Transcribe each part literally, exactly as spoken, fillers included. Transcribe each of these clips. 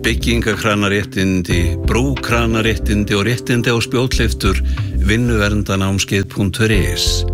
byggingakranaréttindi, brúkranaréttindi og réttindi á spjótleiftur vinnuverndanámskeið punktur is.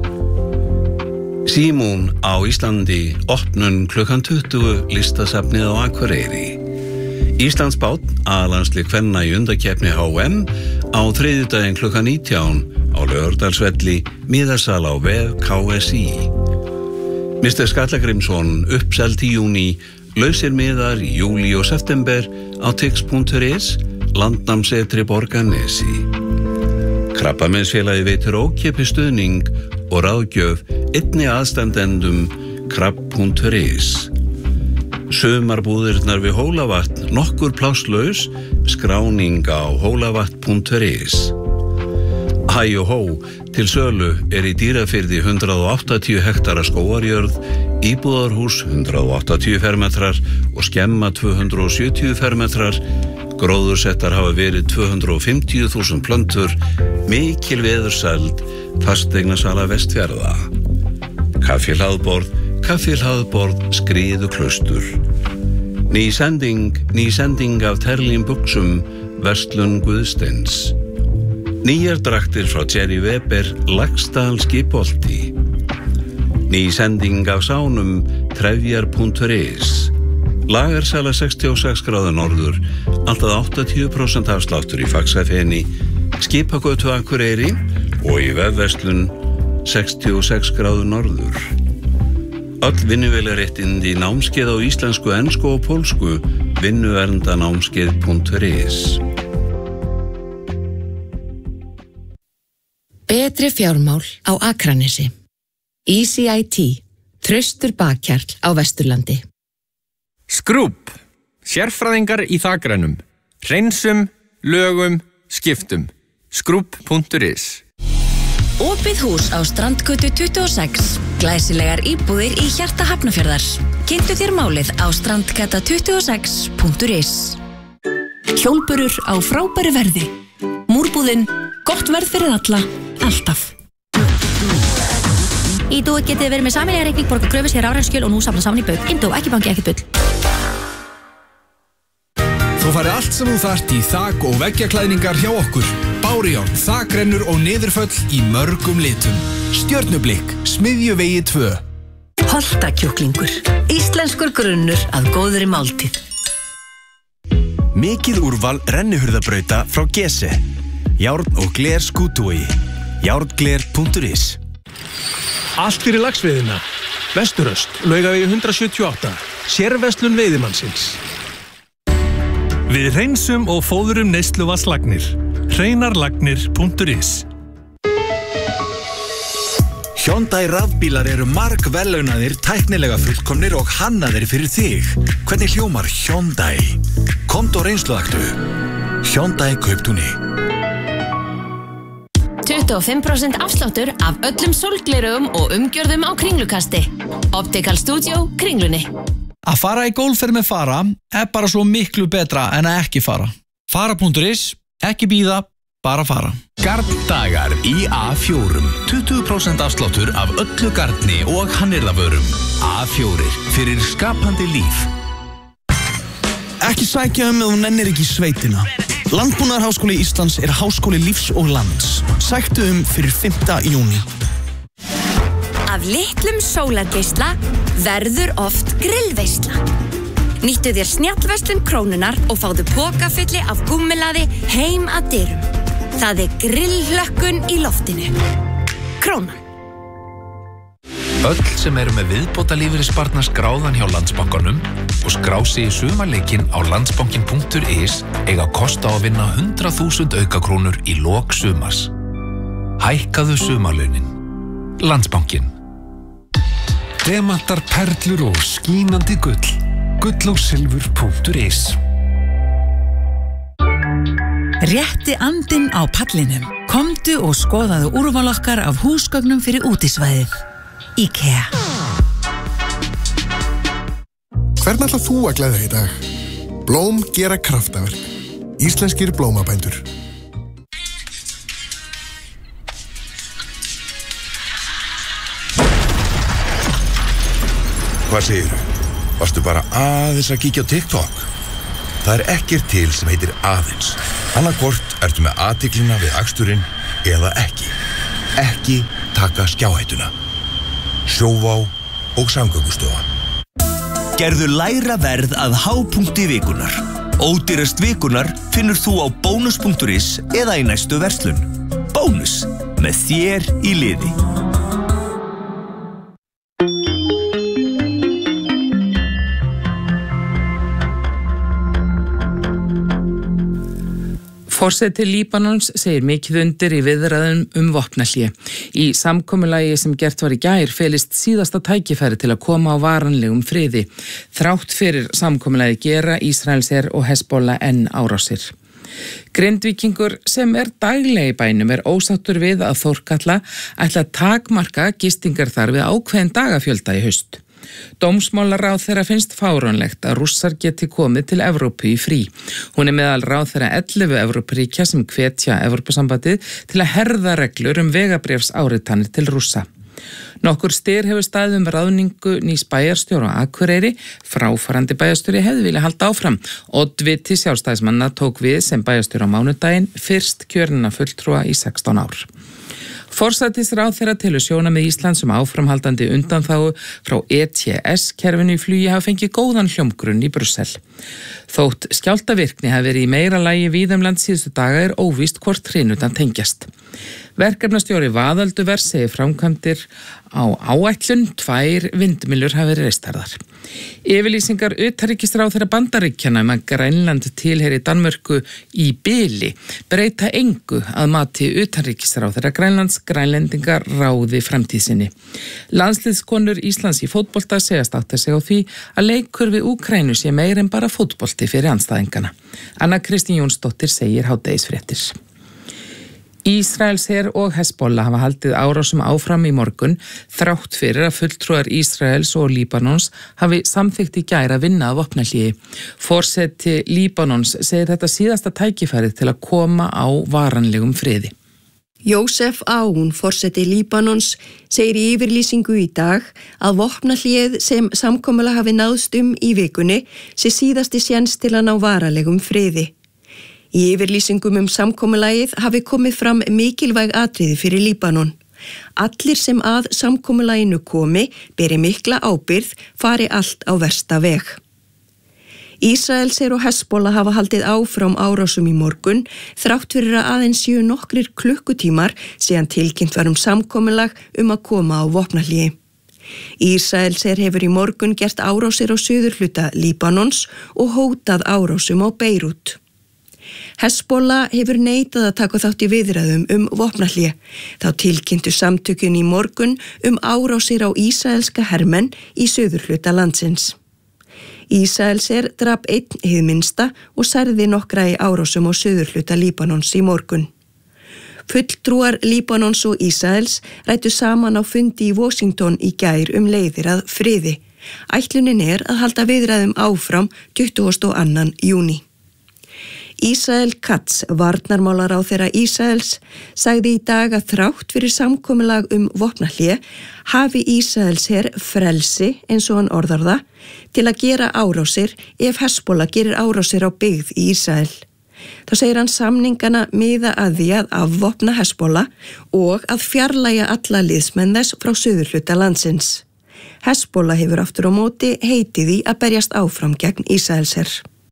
Símon á Íslandi opnun klukkan tuttugu listasafnið á Akureyri. Íslandsbát aðlandslið kvenna í undakeppni H M á þriðjudaginn klukkan nítján á Laugardalsvelli, miðasal á vef K S I. mister Skallagrímsson uppselt í júní, lausir miðar í júlí og september á tix punktur is, landnámsetri Borgarnesi. Krabbameinsfélagið veitir ókeypis stuðning og ráðgjöf einni aðstandendum krabb punktur is. Sumarbúðirnar við Hólavatn nokkur plásslaus, skráning á hólavatn punktur is. Hæ og hó til sölu er í Dýrafirði hundrað og áttatíu hektara skógarjörð, íbúðarhús hundrað og áttatíu fermetrar og skemma tvö hundruð og sjötíu fermetrar. Gróðursettar hafa verið tvö hundruð og fimmtíu þúsund plöntur, mikil veðursæld, fasteignasala Vestfjarða. Kaffi hlaðborð, kaffi hlaðborð, skriðu klaustur. Ný sending, ný sending af terlím buxum, verslun Guðsteins. Nýjar draktir frá Jerry Weber, Laxdal Skipholti. Ný sending af sánum, trefjar punktur is. Lagarsala sextíu og sex gráður norður, alltaf áttatíu prósent afsláttur í Faxafeni, Skipagötu Akureyri og í vefverslun sextíu og sex gráður norður. Öll vinnuvélaréttindi námskeið á íslensku, ensku og pólsku, vinnuverndanámskeið punktur is. Betri fjármál á Akranesi. E C I T, traustur bakkjarl á Vesturlandi. Skrúbb, sérfræðingar í þakrænum, hreinsum, lögum, skiptum. Skrúbb punktur is. Opið hús á Strandgötu tuttugu og sex. Glæsilegar íbúðir í hjarta Hafnarfjarðar. Kynntu þér málið á strandgata tuttugu og sex punktur is. Hjólburur á frábæru verði. Múrbúðin, gott verð fyrir alla, alltaf. Ídó getið verið með sameiginlega reikning, borga kröfu sér rafræn og nú safna saman í bauk. Ídó, ekki banki, ekki bull. Þú farið allt sem þú þarft í þak- og veggjaklæðningar hjá okkur. Bárjón, þakrennur og niðurföll í mörgum litum. Stjörnublikk, Smiðjuvegi tvö. Holtakjúklingur, íslenskur grunnur að góðri máltíð. Mikið úrval rennihurðabrauta frá Gese. Járn og gler skútuvogi. járngler punktur is. Allt fyrir laxveiðina. Vesturöst, Laugavegi hundrað sjötíu og átta. Sérverslun veiðimannsins. Við hreinsum og fóðurum neysluvatnslagnir. hreinarlagnir punktur is. Hyundai rafbílar eru margverðlaunaðir, tæknilega fullkomnir og hannaðir fyrir þig. Hvernig hljómar Hyundai? Komdu og reynsluaktu. Hyundai Kauptúni. tuttugu og fimm prósent afsláttur af öllum sólglerugum og umgjörðum á Kringlukasti. Optical Studio, Kringlunni. Að fara í golfferð með Fara er bara svo miklu betra en að ekki fara. Fara punktur is, ekki bíða, bara fara. Garndagar í A fjórum. tuttugu prósent afsláttur af öllu garni og hannyrðavörum. A fjórir fyrir skapandi líf. Ekki sækja um ef þú nennir ekki í sveitina. Landbúnaðarháskóli Íslands er háskóli lífs og lands. Sæktu um fyrir fimmta júní. Af litlum sólargeisla verður oft grillveisla. Nýttu þér snjallverslun Krónunnar og fáðu pokafylli af gúmmelaði heim að dyrum. Það er grillhlökkun í loftinu. Krónan. Öll sem eru með viðbótarlífeyrissparnað skráðan hjá Landsbankanum og skrá sig í sumarleikinn á landsbankin punktur is eiga kost á að vinna hundrað þúsund aukakrónur í lok sumars. Hækkaðu sumarlaunin. Landsbankin. Demantar, perlur og skínandi gull. gull og silfur punktur is. Rétti andinn á pallinum. Komdu og skoðaðu úrval okkar af húsgögnum fyrir útisvæðið. IKEA. Hvern ætlar þú að gleðja í dag? Blóm gera kraftaverk. Íslenskir blómabændur. Hvað segirðu? Varstu bara aðeins að kíkja á TikTok? Það er ekkert til sem heitir aðeins. Annarkvort ertu með athyglina við aksturinn eða ekki. Ekki taka skjáhættuna. Sjóvá og Samgöngustofa. Gerðu lægra verð að hápunkti vikunar. Ódýrast vikunar finnur þú á bónus punktur is eða í næstu verslun. Bónus, með þér í liði. Forseti Líbanons segir mikið undir í viðræðum um vopnahlé. Í samkomulagi sem gert var í gær felist síðasta tækifæri til að koma á varanlegum friði. Þrátt fyrir samkomulagi gera Ísraelsher og Hezbollah enn árásir. Grindvíkingur sem er daglega í bænum er ósáttur við að Þórkatla ætla að takmarka gistingar þar við ákveðin dagafjölda í haust. Dómsmálaráðherra finnst fáránlegt að Rússar geti komið til Evrópu í frí. Hún er meðal ráðherra ellefu Evrópuríkja sem hvetja Evrópusambandið til að herða reglur um vegabréfsáritanir til Rússa. Nokkur styr hefur staðið um ráðningu nýs bæjarstjóra á Akureyri. Fráfarandi bæjarstjóri hefði viljað halda áfram. Oddviti Sjálfstæðismanna tók við sem bæjarstjóri á mánudaginn, fyrst kjörinna fulltrúa í sextán ár. Forsætisráðherra telur sjónarmið Íslands um áframhaldandi undanþágu frá E T S-kerfinu í flugi hafa fengið góðan hljómgrunn í Brussel. Þótt skjálftavirkni hafi verið í meira lagi víða um land síðustu daga er óvíst hvort hrinutan tengjast. Verkefnastjóri Vaðalduvers segir framkvæmdir á áætlun, tvær vindmyllur hafi verið reistarðar. Yfirlýsingar utanríkisráðherra Bandaríkjanna um að Grænland tilheyri Danmörku í bili breyta engu að mati utanríkisráðherra Grænlands. Grænlendingar ráði framtíð sinni. Landsliðskonur Íslands í fótbolta segast átta sig á því að leikur við Úkraínu sé meir en bara fótbolti fyrir andstæðingana. Anna Kristín Jónsdóttir segir hádegisfréttir. Ísraelsher og Hezbollah hafa haldið árásum áfram í morgun þrátt fyrir að fulltrúar Ísraels og Líbanons hafi samþykkt í gær að vinna að vopnahlýi. Forseti Líbanons segir þetta síðasta tækifærið til að koma á varanlegum friði. Jósef Aoun, forseti Líbanons, segir í yfirlýsingu í dag að vopnahlýið sem samkomulag hafi náðst um í vikunni sé síðasti séns til að ná varanlegum friði. Í yfirlýsingum um samkomulagið hafi komið fram mikilvæg atriði fyrir Líbanon. Allir sem að samkomulaginu komi beri mikla ábyrgð, fari allt á versta veg. Ísraelsher og Hezbollah hafa haldið áfram árásum í morgun þrátt fyrir að aðeins séu nokkrir klukkutímar síðan tilkynnt var um samkomulag um að koma á vopnahlýi. Ísraelsher hefur í morgun gert árásir á suðurhluta Líbanons og hótað árásum á Beirút. Hezbollah hefur neitað að taka þátt í viðræðum um vopnahlé. Þá tilkynntu samtökin í morgun um árásir á ísraelska hermenn í suðurhluta landsins. Ísraelsher drap einn hið minnsta og særði nokkra í árásum á suðurhluta Líbanons í morgun. Fulltrúar Líbanons og Ísraels ræddu saman á fundi í Washington í gær um leiðir að friði. Ætlunin er að halda viðræðum áfram tuttugasta og annan júní. Ísrael Katz, varnarmálaráðherra Ísraels, sagði í dag að þrátt fyrir samkomulag um vopnahlé hafi Ísraelsher frelsi, eins og hann orðar það, til að gera árásir ef Hezbollah gerir árásir á byggð í Ísrael. Þá segir hann samningana miða að því að afvopna Hezbollah og að fjarlægja alla liðsmenn þess frá suðurhluta landsins. Hezbollah hefur aftur á móti heitið í að berjast áfram gegn Ísraelsher.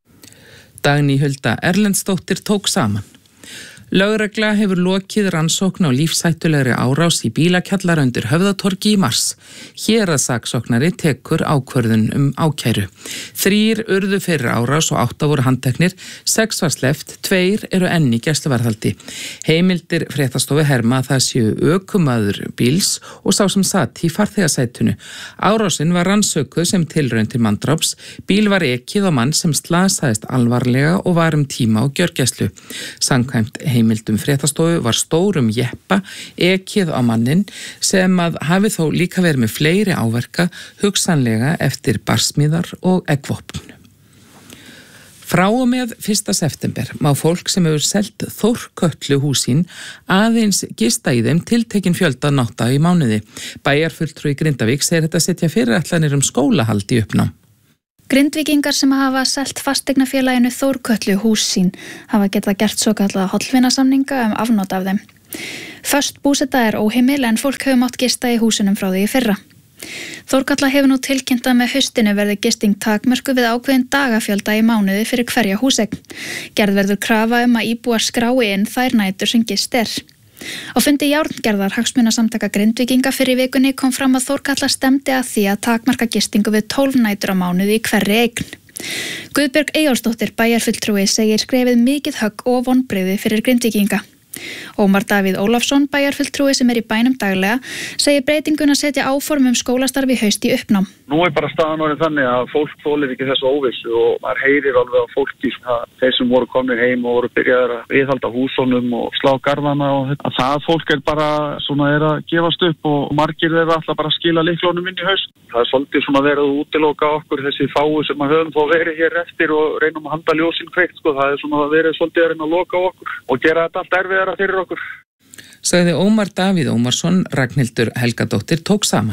Dagný Hulda Erlendsdóttir tók saman. Lögregla hefur lokið rannsókn á lífshættulegri árás í bílakjallara undir Höfðatorgi í mars. Héraðssaksóknari tekur ákvörðun um ákæru. Þrír urðu fyrir árás og átta voru handteknir, sex var sleppt, tveir eru enn í gæsluvarðhaldi. Heimildir fréttastofu herma að það séu ökumaður bíls og sá sem satt í farþegasætunu. Árásin var rannsökuð sem tilraun til manndráps. Bíl var ekið á mann sem slasaðist alvarlega og var um tíma á gjörgæslu. Samkvæmt heimildum fréttastofu var stórum jeppa ekið á mannin sem að hafi þó líka verið með fleiri áverka, hugsanlega eftir barsmíðar og eggvopn. Frá og með fyrsta september má fólk sem hefur selt Þórkötlu húsín aðeins gista í þeim tiltekin fjölda nátta í mánuði. Bæjarfulltrúi í Grindavík segir þetta setja fyrirætlanir um skólahald í uppnám. Grindvíkingar sem hafa selt fasteignafélaginu Þórkötlu hús sín hafa getað gert svo kallaða hollvinasamninga um afnot af þeim. Föst búseta er óheimil en fólk hefur mátt gista í húsunum frá því í fyrra. Þórkatla hefur nú tilkynnt að með haustinu verði gisting takmörku við ákveðin dagafjölda í mánuði fyrir hverja húseign. Gerð verður krafa um að íbúar skrái inn þær nætur sem gist er. Á fundi Járngerðar hagsmunasamtaka Grindvíkinga fyrir vikunni kom fram að Þórkatla stemdi að því að takmarka gistingu við tólf nætur á mánuði í hverri eign. Guðbjörg Eyjólfsdóttir bæjarfulltrúi segir skrefið mikið högg og vonbrigði fyrir Grindvíkinga. Ómar Davíð Ólafsson, bæjarfulltrúi sem er í bænum daglega, segir breytinguna setja áform um skólastarfi í haust í uppnám. Nú er bara staðan orðin þannig að fólk þolir ekki þessu óvissu og maður heyrir alveg á fólki að þeir sem voru komnir heim og voru byrjaðir að viðhalda húsunum og slá garðana og að það fólk er bara svona er að gefast upp og margir þeirra alltaf bara að skila lyklunum inn í haust. Það er svolítið svona verið að útiloka okkur þessi fáu sem að höfum þó verið hér eftir og reynum að handa ljósin kveikt, sko. Það er svona verið svolítið að reyna að loka okkur og gera þetta allt erfiðara fyrir okkur. Sagði Ómar Davíð Ómarsson. Ragnhildur Helgadóttir tók saman.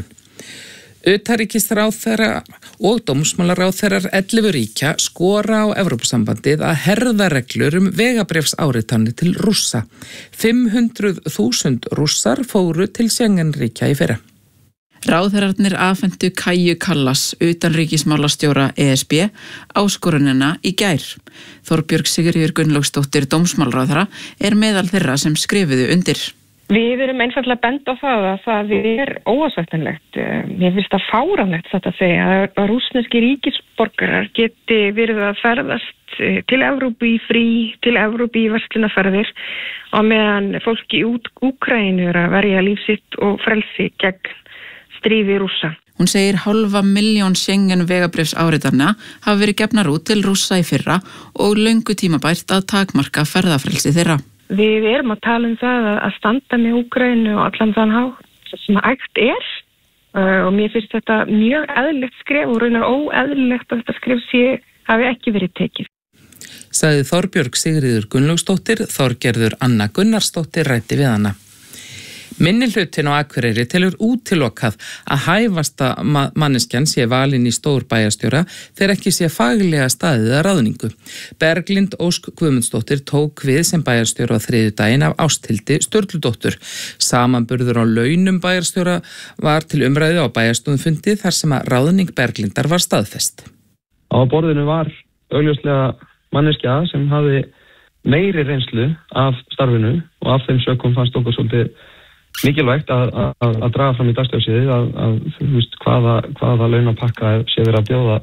Utanríkisráðherra og dómsmálaráðherrar ellefu ríkja skora á Evrópusambandið að herða reglur um vegabréfsáritanir til Rússa. fimm hundruð þúsund Rússar fóru til Schengen-ríkja í fyrra. Ráðherrarnir afhentu Kaju Kallas, utanríkismálastjóra E S B, áskorunina í gær. Þorbjörg Sigríður Gunnlaugsdóttir dómsmálaráðherra er meðal þeirra sem skrifuðu undir. Við erum einfaldlega bent á það að það er óásættanlegt. Mér finnst það fáránlegt þetta að segja að rússneski ríkisborgarar geti verið að ferðast til Evrópu í frí, til Evrópu í verslunarferðir og meðan fólki í Úkraínu er að verja lífsitt og frelsi gegn stríði Rússa. Hún segir hálfa milljón Schengen vegabréfs áritarna hafa verið gefnar út til Rússa í fyrra og löngu tímabært að takmarka ferðafrelsi þeirra. Við erum að tala um það að standa með Úkraínu og allan þann hátt sem hægt er og mér finnst þetta mjög eðlilegt skref og raunar óeðlilegt að þetta skref sé hafi ekki verið tekið. Sagði Þorbjörg Sigríður Gunnlaugsdóttir. Þorgerður Anna Gunnarsdóttir ræddi við hana. Minni hlutin á Akureyri telur útilokað að hæfasta manneskjan sé valin í stór bæjarstjóra þegar ekki sé faglega staðið að ráðningu. Berglind Ósk Guðmundsdóttir tók við sem bæjarstjóra á þriðjudaginn af Ásthildi Sturludóttur. Samanburður á launum bæjarstjóra var til umræðu á bæjarstofnfundi þar sem að ráðning Berglindar var staðfest. Á borðinu var augljóslega manneskja sem hafði meiri reynslu af starfinu og af þeim sökum fannst okkur svolítið mikilvægt að, að, að draga fram í dagsljósið að, að þú veist hvaða, hvaða launapakka sé verið að bjóða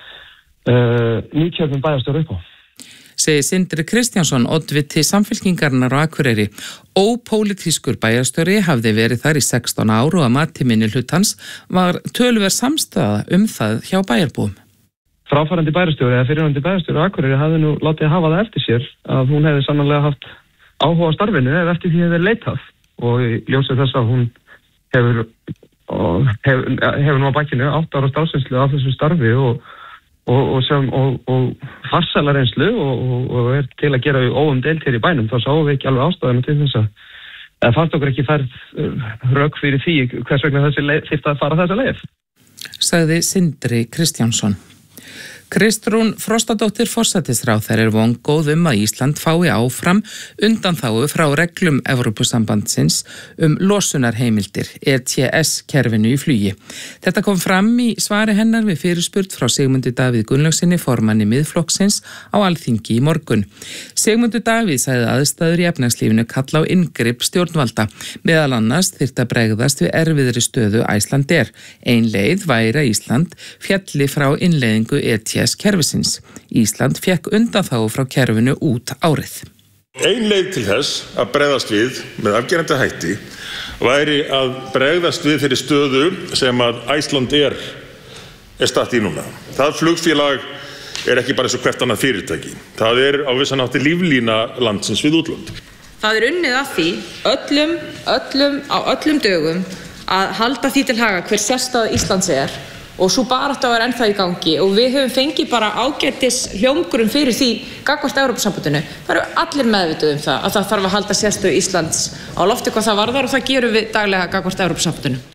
uh, nýkjörnum bæjarstjóra upp á. Segir Sindri Kristjánsson, oddviti Samfylkingarinnar á Akureyri. Ópólitískur bæjarstjóri hafði verið þar í sextán ár og að mati minnihlutans var töluverð samstaða um það hjá bæjarbúum. Fráfarandi bæjarstjóri eða fyrirhandi bæjarstjóri á Akureyri hafði nú látið hafa það eftir sér að hún hefði sannanlega haft áhuga á starfinu ef eftir því hefði verið leitað. Og í ljósið þess að hún hefur, hefur, hefur nú á bakinu átt ára starfsreynslu af þessu starfi og, og, og, sem, og, og farsæla reynslu og, og, og er til að gera óumdeilt hér í bænum, þá sáum við ekki alveg ástæðuna til þess að eða fannst okkur ekki færð rök fyrir því hvers vegna þessi leið þyrfti að fara þessa leið. Sagði Sindri Kristjánsson. Kristrún Frostadóttir forsætisráðherra er vongóð um að Ísland fái áfram undanþágu frá reglum Evrópusambandsins um losunarheimildir E T S-kerfinu í flugi. Þetta kom fram í svari hennar við fyrirspurn frá Sigmundi Davíð Gunnlaugsinni, formanni Miðflokksins, á Alþingi í morgun. Sigmundur Davíð sagði aðstæður í efnahagslífinu kalla á inngrip stjórnvalda. Meðal annars þyrfti að bregðast við erfiðri stöðu Icelandair. Ein leið væri að Ísland fjalli frá innleiðingu E T S-kerfisins. Ísland fekk undanþágu frá kerfinu út árið. Ein leið til þess að bregðast við með afgerandi hætti væri að bregðast við þeirri stöðu sem að Icelandair er statt í núna. Það flugfélag er ekki bara eins og hvert annað fyrirtæki. Það er á vissan hátti líflína landsins við útlönd. Það er unnið að því öllum, öllum, á öllum dögum að halda því til haga hver sérstaða Íslands er og svo barátta var ennþá í gangi og við höfum fengið bara ágætis hljómgrunn fyrir því gagnvart Evrópusambandinu. Það eru allir meðvituð um það að það þarf að halda sérstöðu Íslands á lofti hvað það varðar og það gerum við daglega gagnvart Evrópusambandinu.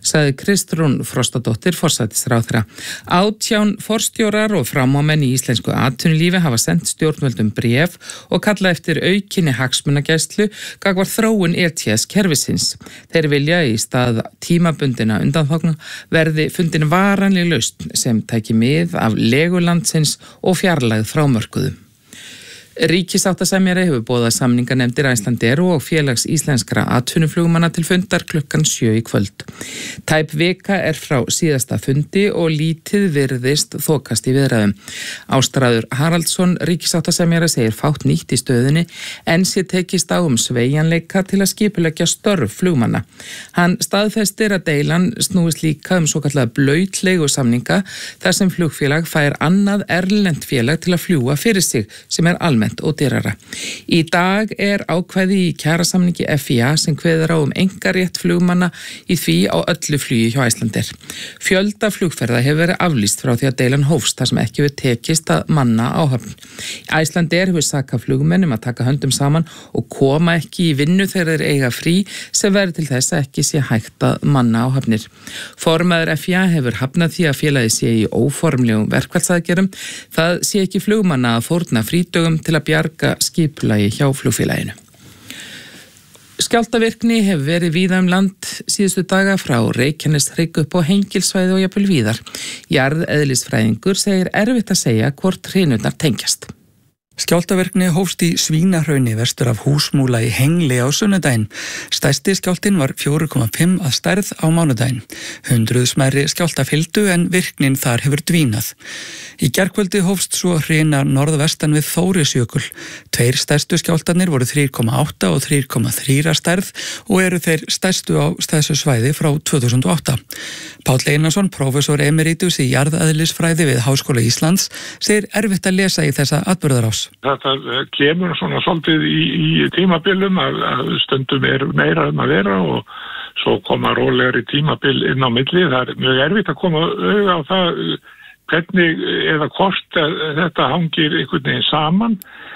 sagði Kristrún Frostadóttir forsætisráðherra. Átján forstjórar og framámenn í íslensku atvinnulífi hafa sendt stjórnvöldum bréf og kalla eftir aukinni hagsmunagæslu gagnvart þróun E T S-kerfisins. Þeir vilja í stað tímabundina undanþágna verði fundin varanleg lausn sem tæki mið af legu landsins og fjarlægð frá mörkuðum. Ríkisáttasemjari hefur boðað samninganefndir Icelandair og félags íslenskra atvinnuflugmanna til fundar klukkan sjö í kvöld. Tæp vika er frá síðasta fundi og lítið virðist þokast í viðræðum. Ástráður Haraldsson, ríkisáttasemjari, segir fátt nýtt í stöðunni en sé tekist á um sveigjanleika til að skipuleggja störf flugmanna. Hann staðfestir að deilan snúist líka um svokallaða blautleigu samninga þar sem flugfélag fær annað erlent félag til að fljúga fyrir sig sem er almennt og dýrara. Í dag er ákvæði í kjarasamningi F I A sem kveður á um einkarétt flugmanna í því á öllu flugi hjá Icelandair. Fjölda flugferða hefur verið aflýst frá því að deilan hófst þar sem ekki hefur tekist að manna áhöfn. Icelandair hefur sakað flugmenn um að taka höndum saman og koma ekki í vinnu þegar þeir eiga frí sem verður til þess að ekki sé hægt að manna áhöfnir. Formaður F I A hefur hafnað því að félagið sé í óformlegum verkfallsaðgerðum. Það sé ekki flugmanna að fórna frídögum til að bjarga skipulagi hjá flugfélaginu. Skjálftavirkni hefur verið víða um land síðustu daga frá Reykjaneshrygg upp á Hengilssvæði og jafnvel víðar. Jarðeðlisfræðingur segir erfitt að segja hvort hrynurnar tengjast. Skjálftavirkni hófst í Svínahrauni vestur af Húsmúla í Hengli á sunnudaginn. Stærsti skjálftinn var fjögur komma fimm að stærð á mánudaginn. Hundruð smærri skjálfta fylgdu en virknin þar hefur dvínað. Í gærkvöldi hófst svo hrina norðvestan við Þórisjökul. Tveir stærstu skjálftarnir voru þrjú komma átta og þrjú komma þrjú að stærð og eru þeir stærstu á þessu svæði frá tvö þúsund og átta. Páll Einarsson, prófessor emeritus í jarðeðlisfræði við Háskóla Íslands, segir erfitt að lesa í þessa atburðarás. Þetta kemur svona svolítið í, í tímabilum að, að stundum er meira um að vera og svo koma rólegri tímabil inn á milli. Það er mjög erfitt að koma auga á það hvernig eða hvort þetta hangir einhvern veginn saman.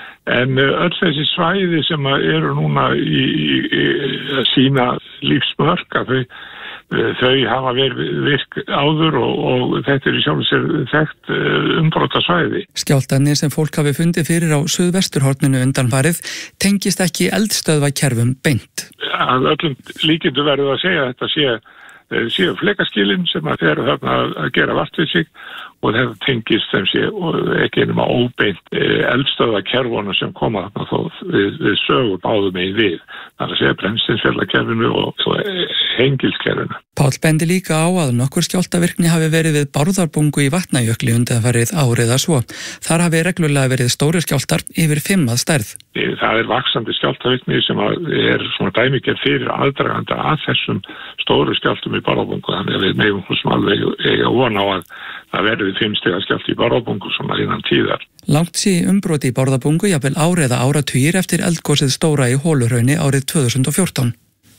En öll þessi svæði sem eru núna í, í, í að sína lífsmörk að þau Þau hafa verið virk áður og, og þetta er í sjálf sér þekkt umbrota svæði. Skjálftarnir sem fólk hafi fundið fyrir á suðvesturhorninu undanfarið tengist ekki eldstöðvakerfum beint. Að öllum líkindu verður að segja að þetta sé, séu flekaskilin sem að þeir eru þarna að gera vart við sig og þetta tengist sem sé ekki einum að óbeint eldstöðvakerfuna sem koma þarna þó við, við sögur báðum megin við. Það er að segja brennisteinsfjallakerfinu og Hengilskerfinu. Páll bendi líka á að nokkur skjálftavirkni hafi verið við Bárðarbungu í Vatnajökli undanfarið árið að svo. Þar hafi reglulega verið stóri skjálftar yfir fimm að stærð. Það er vaxandi skjálftavirkni sem er svona dæmigerð fyrir aðdraganda að þessum stóru skjálftum í Bárðarbungu. Þannig að við megum húsum alveg eiga von á að það verði fimm stiga skjálfti í Bárðarbungu svona innan tíðar. Langt sé umbroti í Bárðarbungu jafnvel ár eða áratugir eftir eldgosið stóra í Holuhrauni árið tvö þúsund og fjórtán.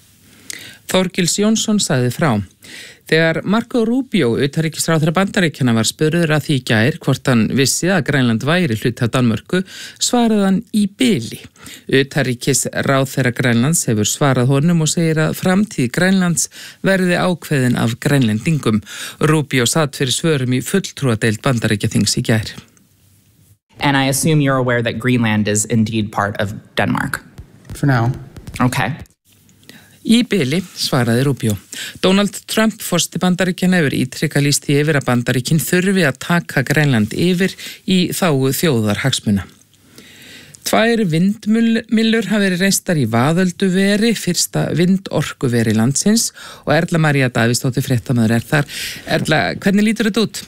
Þorgils Jónsson sagði frá. Þegar Marco Rubio, utanríkisráðherra Bandaríkjanna, var spurður að því í gær hvort hann vissi að Grænland væri hluti af Danmörku, svaraði hann í bili. Utanríkisráðherra Grænlands hefur svarað honum og segir að framtíð Grænlands verði ákveðin af grænlendingum. Rubio satt fyrir svörum í fulltrúadeild Bandaríkjaþings í gær. And I assume you're aware that Greenland is indeed part of Denmark. For now. Okay. Í bili, svaraði Rubio. Donald Trump, forseti Bandaríkjanna, hefur ítrekað lýst því yfir að Bandaríkin þurfi að taka Grænland yfir í þágu þjóðarhagsmuna. Tvær vindmyllur hafa verið reistar í Vaðölduveri, fyrsta vindorkuveri landsins, og Erla María Davíðsdóttir fréttamaður er þar. Erla, hvernig lítur þetta út?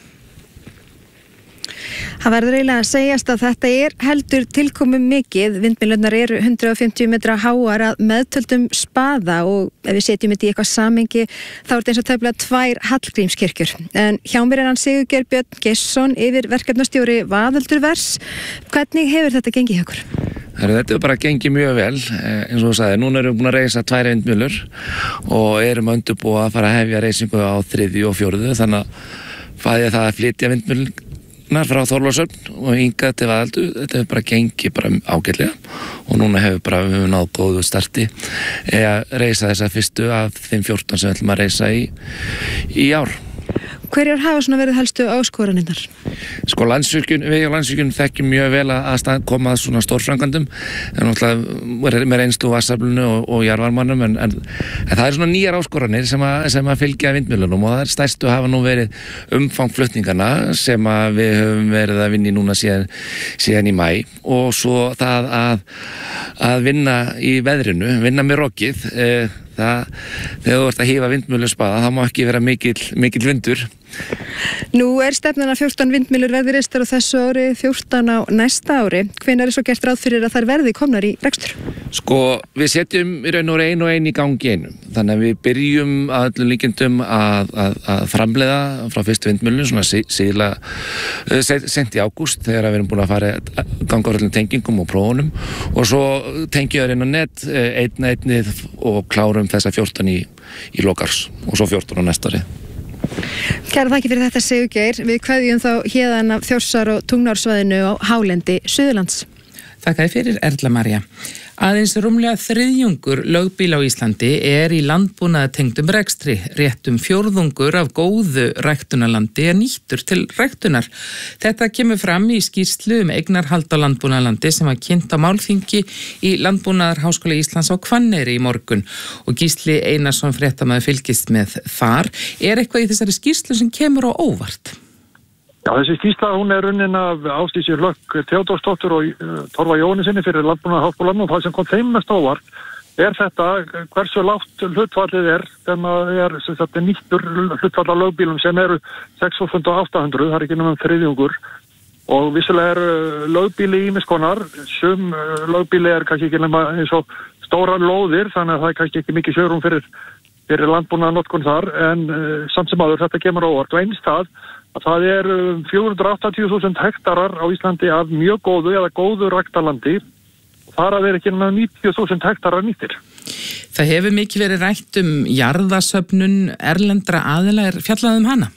Það verður eiginlega að segjast að þetta er heldur tilkomum mikið. Vindmyllurnar eru hundrað og fimmtíu metra háar að meðtöldum spaða og ef við setjum þetta í eitthvað samhengi þá er þetta eins og tæplega tvær Hallgrímskirkjur. En hjá mér er hann Sigurgeir Björn Gesson, yfir verkefnastjóri Vaðölduvers. Hvernig hefur þetta gengið hjá ykkur? Þetta er bara gengið mjög vel, eins og þú sagði. Núna erum við búin að reisa tvær vindmyllur og erum að undirbúa að fara að hefja reisingu á þriðju og fjórðu, þannig að það að flytja vindmyll Ragnar frá Þorlákshöfn og hingað til Vaðaldu. Þetta hefur bara gengið bara ágætlega og núna hefur bara við höfum náð góðu starti að reisa þessa fyrstu af þeim fjórtán sem við ætlum að reisa í, í ár. Hverjar hafa svona verið helstu áskoranirnar? Sko Landsvirkjun, við á Landsvirkjun þekkjum mjög vel að stað, koma að svona stórframkvæmdum en náttúrulega með reynslu vatnsaflinu og, og jarðvarmanum en, en, en það er svona nýjar áskoranir sem að, sem að fylgja vindmyllunum og það er stærstu hafa nú verið umfangflutningana sem að við höfum verið að vinna í núna síðan, síðan í maí og svo það að, að vinna í veðrinu, vinna með rokið eh, það, þegar þú ert að hífa vindmylluspaða þá má ekki vera mikill, mikill vindur. Nú er stefnan að fjórtán vindmyllur verði reistar á þessu ári, fjórtán á næsta ári. Hvenær er svo gert ráð fyrir að þær verði komnar í rekstur? Sko, við setjum í raun og einu og einu í gangi einu. Þannig að við byrjum að öllum líkindum að, að, að framleiða frá fyrstu vindmyllun, svona síðlega sent í ágúst þegar við erum búin að fara að ganga á öllum tengingum og prófunum og svo tengjum við inn á net einn einnið og klárum þessa fjórtán í, í lokars og svo fjórtán á næsta ári. Kæra þakki fyrir þetta Sigurgeir. Við kveðjum þá héðan af Þjórsár og Tungnársvæðinu á hálendi Suðurlands. Þakka þér fyrir Erla María. Aðeins rúmlega þriðjungur lögbíla á Íslandi er í landbúnaðartengdum rekstri. Réttum fjórðungur af góðu ræktunarlandi er nýttur til ræktunar. Þetta kemur fram í skýrslu um eignarhald á landbúnaðarlandi sem var kynnt á málþingi í Landbúnaðarháskóla Íslands á Hvanneyri í morgun og Gísli Einarsson fréttamaður fylgist með þar. Er eitthvað í þessari skýrslu sem kemur á óvart? Já, þessi skýrsla, hún er runnin af Ásdísi Hlökk Theodórsdóttur og uh, Torfa Jóhannesinni fyrir Landbúnaðarháskólann og það sem kom þeim mest óvart er þetta hversu lágt hlutfallið er þegar maður er þetta, nýttur hlutfall á lögbílum sem eru sex þúsund átta hundruð, það er ekki náttúrulega þriðjungur og vissulega er lögbíli ýmiss konar, sum uh, lögbíli er kannski ekki nema eins og stóra lóðir þannig að það er kannski ekki mikið sjörum fyrir, fyrir landbúnaðarnotkun þar en uh, samt sem áður þetta kemur óvart og eins það að það er fjögur hundruð áttatíu þúsund hektarar á Íslandi af mjög góðu eða góðu ræktarlandi og þar að vera ekki náttúrulega níutíu þúsund hektarar nýttir. Það hefur mikið verið rætt um jarðasöfnun erlendra aðila, er fjallað um hana?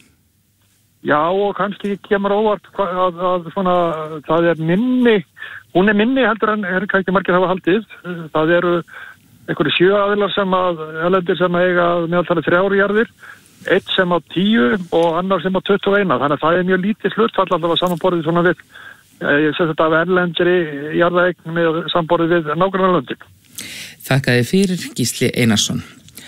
Já og kannski kemur óvart að, að, að svona, það er minni, hún er minni heldur en er kannski margir hafa haldið. Það eru einhverju sjö aðilar sem að, erlendir sem að eiga meðaltalið þrjár jarðir. Eitt sem á tíu og annar sem á tuttugu og einn. Þannig að það er mjög lítið hlutfall alltaf að samanborðið svona við, ég sé þetta af erlendri jarðaeign með samanborðið við nágrannalöndin. Þakka þér fyrir Gísli Einarsson.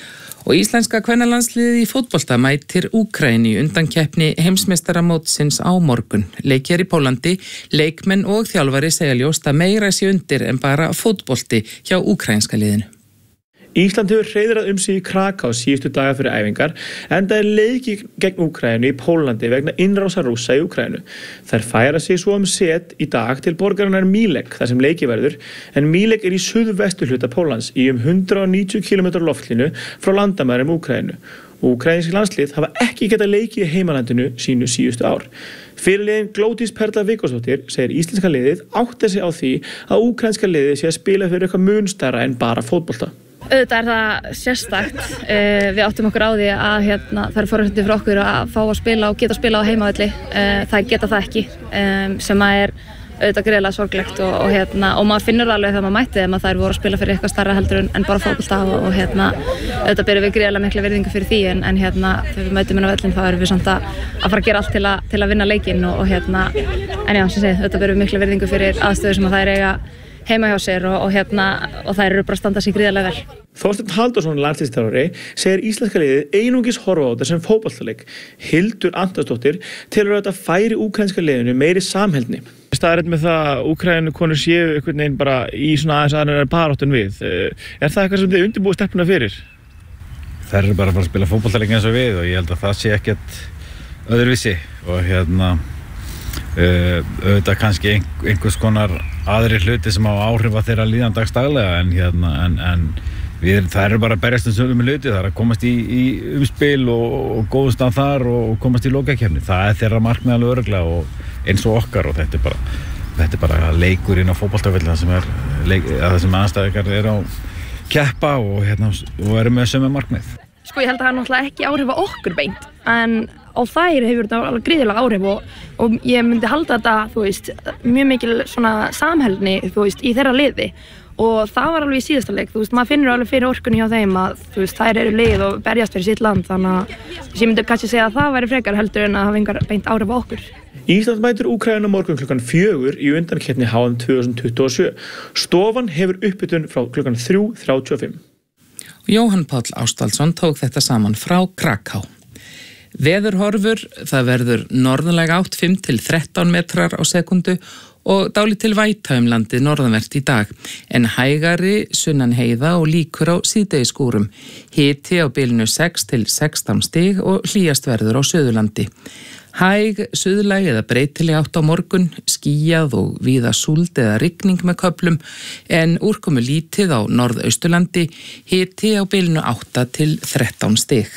Og íslenska kvennalandsliðið í fótbolta mætir Úkraínu í undankeppni heimsmeistaramótsins á morgun. Leikir í Pólandi, leikmenn og þjálfari segja ljóst að meira sé undir en bara fótbolti hjá úkraínska liðinu. Ísland hefur hreiðrað um sig í Kraká síðustu daga fyrir æfingar en það er leiki gegn Úkraínu í Pólandi vegna innrásar Rússa í Úkraínu. Þær færa sig svo um set í dag til borgarinnar Mílek þar sem leiki verður en Mílek er í suðvesturhluta Póllands í um hundrað og níutíu kílómetra loftlínu frá landamærum Úkraínu. Úkraínsk landslið hafa ekki getað leikið í heimalandinu sínu síðustu ár. Fyrirliðin Glódís Perla Vigósdóttir segir íslenska liðið átti sig á því að úkraínska liðið sé að spila fyrir eitthvað mun stærra en bara fótbolta. Auðvitað er það sérstakt. Uh, við áttum okkur á því að hérna, það eru forréttindi fyrir okkur að fá að spila og geta að spila á heimavelli. Uh, það geta það ekki, um, sem að er auðvitað greiðlega sorglegt og, og, hérna, og maður finnur alveg þegar maður mætti þeim að þær voru að spila fyrir eitthvað starra heldur en, en bara fótbolta og, og hérna, auðvitað berum við greiðlega mikla virðingu fyrir því en, en hérna, þegar við mætum inn á vellin þá erum við samt að, að fara að gera allt til að, til að vinna leikinn og, og hérna, en já, sem segið, auðvitað berum við mikla virðingu fyrir aðstöðu sem að þær eiga heima hjá sér og, og, hérna, og þær eru bara að standa sig gríðarlega vel. Þorsteinn Halldórsson, landsliðsþjálfari, segir íslenska liðið einungis horfa á þetta sem fótboltaleik. Hildur Antorsdóttir telur að þetta færi úkraínska liðinu meiri samheldni. Staðreynd með það að Úkraínu konur séu einhvern veginn bara í svona aðeins aðeins baráttun við. Er það eitthvað sem þið undirbúið stelpuna fyrir? Þær eru bara að fara að spila fótboltaleik eins og við og ég held að það sé ekkert öðruvísi og hérna Uh, auðvitað kannski einhvers konar aðri hluti sem á áhrif að þeirra líðan dagstaglega en, hérna, en, en við, það eru bara að berjast um sögum með hluti, það er að komast í, í umspil og, og góðust af þar og komast í lokakefni, það er þeirra markmið alveg örugglega og eins og okkar og þetta er bara, þetta er bara leikur inn á fótboltavelli það sem er, það sem aðstæðingar er á keppa og, hérna, og eru með sömu markmið. Sko ég held að það er náttúrulega ekki áhrif á okkur beint en á þær hefur þetta alveg gríðarlega áhrif og, og ég myndi halda þetta, þú veist, mjög mikil svona samheldni, þú veist, í þeirra liði og það var alveg í síðasta leik, þú veist, maður finnur alveg fyrir orkunni hjá þeim að, þú veist, þær eru lið og berjast fyrir sitt land, þannig að ég myndi kannski segja að það væri frekar heldur en að hafa engar beint áhrif á okkur. Ísland mætir Úkraínu morgun klukkan fjögur í undankeppni H M tvö þúsund tuttugu og sjö. Stofan hefur uppbytun frá klukkan þrjú þrjátíu og fimm. Jóhann Páll Ástaldsson tók þetta saman frá Kraká. Veðurhorfur, það verður norðanlega átt fimm til þrettán metrar á sekundu og dálítil væta um landið norðanvert í dag, en hægari sunnan heiða og líkur á síðdegisskúrum. Hiti á bilinu sex til sextán stig og hlýjast verður á Suðurlandi. Hæg, suðlæg eða breytileg átt á morgun, skýjað og víða súld eða rigning með köflum, en úrkomu lítið á norðausturlandi, hiti á bilinu átta til þrettán stig.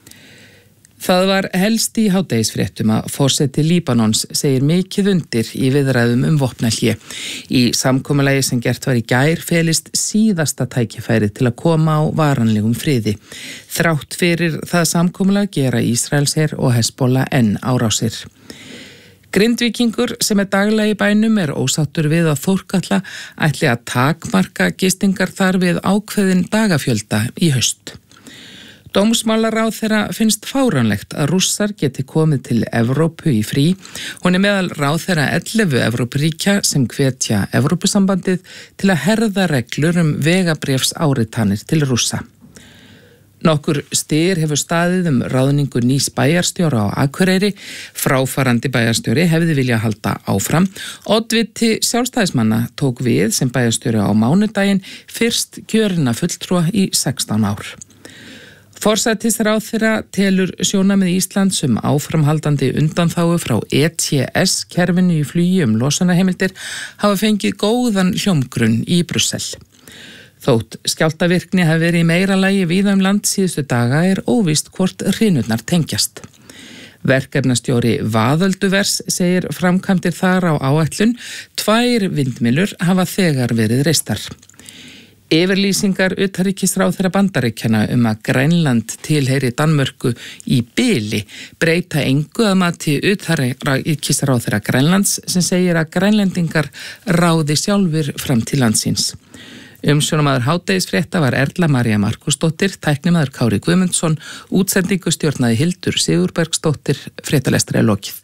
Það var helst í hádegisfréttum að forseti Líbanons segir mikið undir í viðræðum um vopnahlé. Í samkomulagi sem gert var í gær felist síðasta tækifæri til að koma á varanlegum friði. Þrátt fyrir það samkomulag gera Ísraelsher og Hezbollah enn árásir. Grindvíkingur sem er daglega í bænum er ósáttur við að Þórkatla ætli að takmarka gistingar þar við ákveðin dagafjölda í haust. Dómsmálaráðherra finnst fáránlegt að Rússar geti komið til Evrópu í frí. Hún er meðal ráðherra ellefu Evrópuríkja sem hvetja Evrópusambandið til að herða reglur um vegabréfsáritanir til Rússa. Nokkur styr hefur staðið um ráðningu nýs bæjarstjóra á Akureyri. Fráfarandi bæjarstjóri hefði viljað halda áfram. Oddviti Sjálfstæðismanna tók við sem bæjarstjóri á mánudaginn, fyrst kjörina fulltrúa í sextán ár. Forsætisráðherra telur sjónarmið Íslands um áframhaldandi undanþágu frá E T S-kerfinu í flugi um losunarheimildir hafa fengið góðan hljómgrunn í Brussel. Þótt skjálftavirkni hafi verið í meira lagi víða um land síðustu daga er óvíst hvort hrynurnar tengjast. Verkefnastjóri Vaðölduvers segir framkvæmdir þar á áætlun, tvær vindmyllur hafa þegar verið reistar. Yfirlýsingar utanríkisráðherra Bandaríkjanna um að Grænland tilheyri Danmörku í bili breyta engu að mati utanríkisráðherra Grænlands sem segir að grænlendingar ráði sjálfur fram til landsins. Umsjónamaður hádegisfrétta var Erla María Markusdóttir, tæknimaður Kári Guðmundsson, útsendingu stjórnaði Hildur Sigurbergsdóttir, fréttalestri er lokið.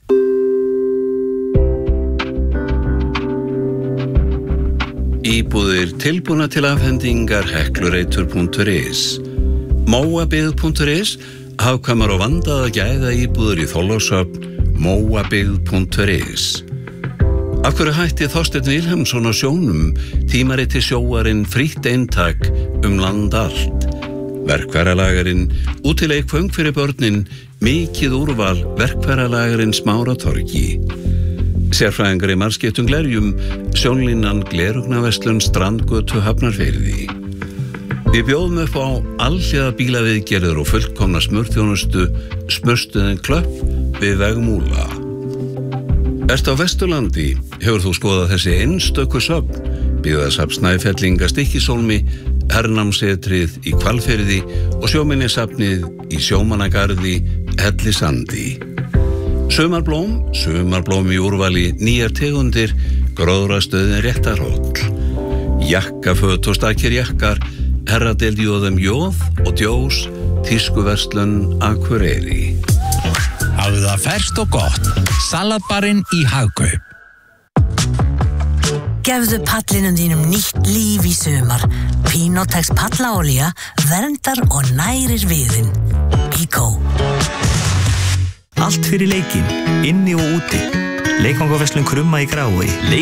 Íbúðir tilbúna til afhendingar heklureitur punktur is. Móabyggð punktur is, hagkvæmar og vandaða gæða íbúður í Þorlákshöfn, móabyggð punktur is. Af hverju hætti Þorsteinn Vilhelmsson á sjónum, tímariti sjóarinn frítt eintak um land allt. Verkfæralagarinn, útileikföng fyrir börnin, mikið úrval verkfæralagarinn Smáratorgi. Sérfræðingar í margskiptum glerjum, sjónlínan Glerugnaverslun Strandgötu Hafnarfirði. Við bjóðum upp á alhliða bílaviðgerðir og fullkomna smurþjónustu, smurstuðin Klöpp við veg Múla. Ertu á Vesturlandi, hefur þú skoðað þessi einstöku söfn, byggðasafn Snæfellinga Stykkishólmi, hernámsetrið í Hvalfirði og sjóminjasafnið í Sjómannagarði Hellisandi. Sumarblóm, sumarblóm í úrvali, nýjar tegundir, gróðrastöðin Réttarhóll. Jakkaföt og stakir jakkar, herradeild jóðum jóð og djós, tískuverslun Akureyri. Hafðu það ferskt og gott, salatbarinn í Hagkaup. Gefðu pallinum þínum nýtt líf í sumar. Pinotex pallaolía verndar og nærir viðinn. Íkó. Allt fyrir leikinn, inni og úti. Leikvangaverslun Krumma í Grái.